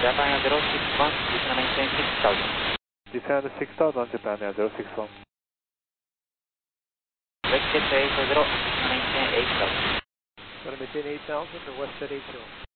Japan Air 061, Japan maintain 6000. Defend 6000, Japan Air 061. Westjet 80, Japan maintain 8000. Going to maintain 8,000 or Westjet 80.